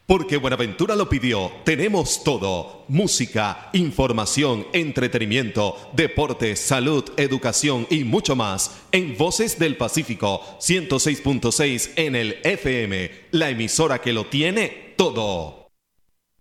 Porque Buenaventura lo pidió, tenemos todo: música, información, entretenimiento, deporte, salud, educación y mucho más. En Voces del Pacífico, 106.6 en el FM, la emisora que lo tiene todo.